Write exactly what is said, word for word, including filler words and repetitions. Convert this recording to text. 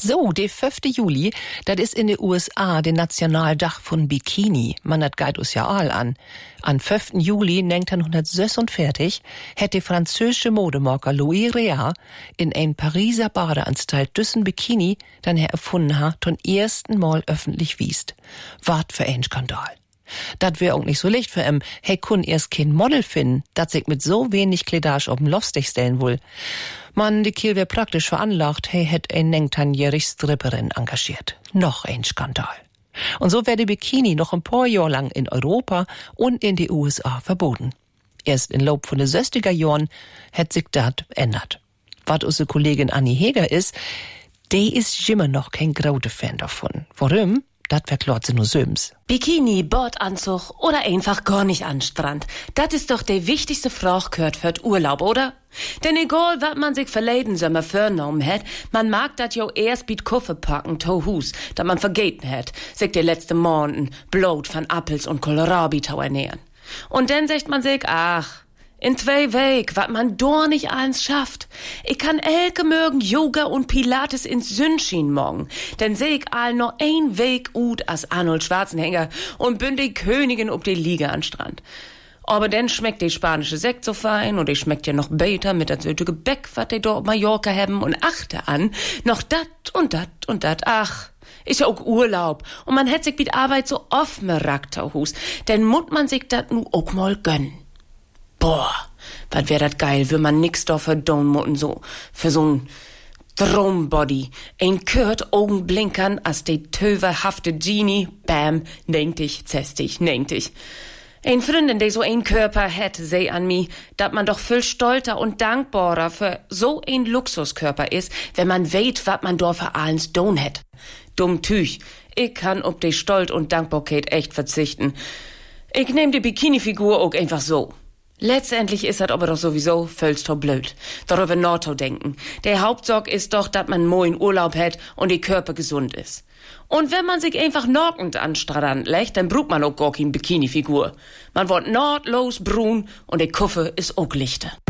So, der fünfte Juli, das ist in den U S A der Nationaldach von Bikini. Man hat geht us ja all an. An fünften Juli neunzehnhundertsechsundvierzig hat der französische Modemaker Louis Réard in ein Pariser Badeanstalt düssen Bikini dann er erfunden hat, zum ersten Mal öffentlich wiest. Wart für ein Skandal. Dat wär auch nicht so leicht für em. Hey, kun erst kein Model finden, dat sich mit so wenig Kleidage auf den Lofstich stellen will. Man, die Kiel wär praktisch veranlagt, hey, hätt ein neunzehnjährig Stripperin engagiert. Noch ein Skandal. Und so wär die Bikini noch ein paar Jahre lang in Europa und in die U S A verboten. Erst in Laub von den sechziger Jahren hätt sich dat ändert. Was unsere Kollegin Annie Heger ist, die ist immer noch kein großer Fan davon. Warum? Dat verklort sie nur Söms. Bikini, Bordanzug oder einfach gar nicht an Strand. Dat ist doch der wichtigste Frage gehört für Urlaub, oder? Denn egal, wat man sich verleden Sommer vorgenommen hat, man mag dat jo erst mit Koffer packen, to Hus, dat man vergeten hat, sich die letzten Monaten Blut von Appels und Kohlrabi zu ernähren. Und dann sagt man sich, ach, in zwei Weg, wat man doch nicht eins schafft. Ich kann elke mögen Yoga und Pilates ins Sündschien morgen. Denn seh ich all noch ein Weg ut als Arnold Schwarzenegger und bin die Königin ob die Liga an Strand. Aber dann schmeckt die spanische Sekt so fein und die schmeckt ja noch beter mit der süße Gebäck, wat die dort auf Mallorca haben und achte an, noch dat und dat und dat, ach. Ist ja auch Urlaub. Und man hätt sich mit Arbeit so oft merakt, Hus. Denn mut man sich dat nu auch mal gönnen. Boah, was wär dat geil, wenn man nix da verdonnen so, für so'n Traumbody. Ein Kurt Augenblinkern, als de töverhafte Genie, bam, neunzig, zestig, neunzig. Ein Freundin, die so ein Körper hätt, seh an mi, dat man doch viel stolzer und dankbarer für so ein Luxuskörper ist, wenn man weht, wat man da für allens don hätt. Dumm Tüch, ich kann ob de Stolz und Dankbarkeit echt verzichten. Ich nehm die Bikini-Figur auch einfach so. Letztendlich ist das aber doch sowieso völlig blöd. Darüber nachzudenken. Der Hauptsorg ist doch, dass man mo in Urlaub hat und die Körper gesund ist. Und wenn man sich einfach norkend an Strand legt, dann braucht man auch gar keine Bikini-Figur. Man wird nordlos brun und die Kuffe ist auch lichter.